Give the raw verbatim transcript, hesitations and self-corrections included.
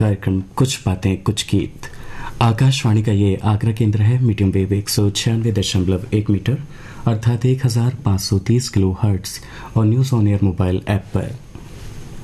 कार्यक्रम कुछ बातें कुछ गीत। आकाशवाणी का ये आगरा केंद्र है। मीडियम वेव एक सौ छियानवे दशमलव एक मीटर अर्थात एक हजार पाँच सौ तीस किलो हर्ट्स और news on air mobile app पर